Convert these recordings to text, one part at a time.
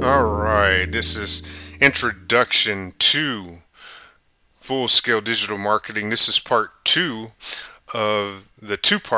All right, this is Introduction to Full Scale Digital Marketing. This is part two of the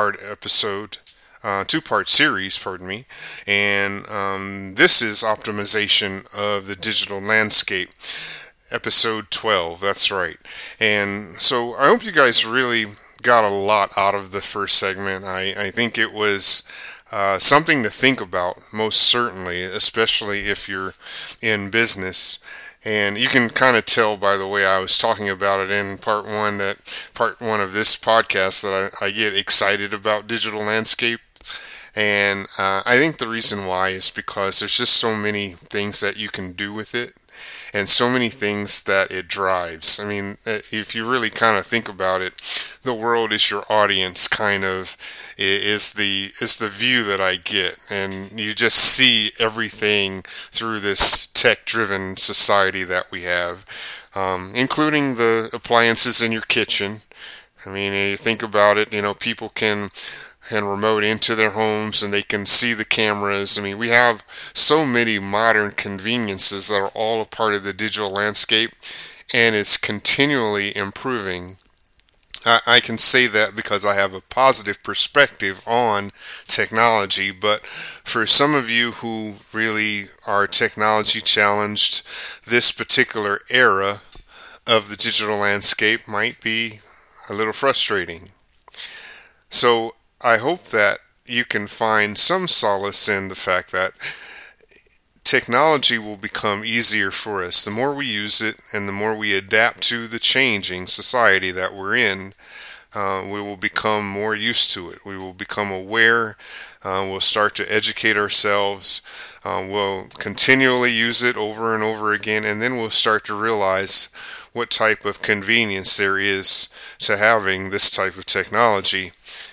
two-part series, pardon me. And this is Optimization of the Digital Landscape, episode 12. That's right. And so I hope you guys really got a lot out of the first segment. I think it was something to think about, most certainly, especially if you're in business. And you can kind of tell by the way I was talking about it in part one of this podcast that I get excited about digital landscape. And I think the reason why is because there's just so many things that you can do with it and so many things that it drives. I mean, if you really kind of think about it, the world is your audience, kind of is the view that I get, and you just see everything through this tech-driven society that we have, including the appliances in your kitchen. I mean, you think about it, people can remote into their homes and they can see the cameras. I mean, we have so many modern conveniences that are all a part of the digital landscape, and it's continually improving. I can say that because I have a positive perspective on technology, but for some of you who really are technology challenged, this particular era of the digital landscape might be a little frustrating. So I hope that you can find some solace in the fact that technology will become easier for us. The more we use it and the more we adapt to the changing society that we're in, we will become more used to it. We will become aware. We'll start to educate ourselves. We'll continually use it over and over again, and then we'll start to realize what type of convenience there is to having this type of technology,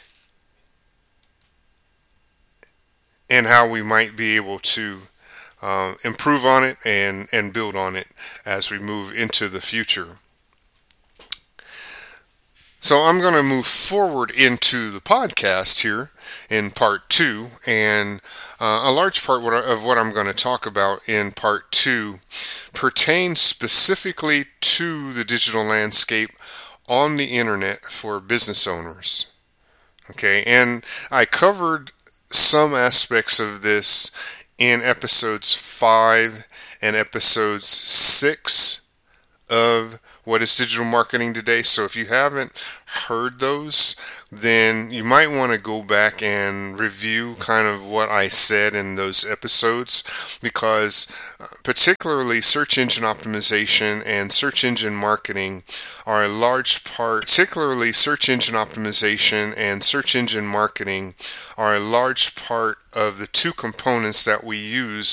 and how we might be able to improve on it and build on it as we move into the future. So I'm going to move forward into the podcast here in part two, and a large part of what I'm going to talk about in part two pertains specifically to the digital landscape on the internet for business owners. Okay, and I covered some aspects of this in episodes 5 and episodes 6 of What is Digital Marketing Today. So if you haven't heard those, then you might want to go back and review kind of what I said in those episodes, because particularly search engine optimization and search engine marketing are a large part, of the two components that we use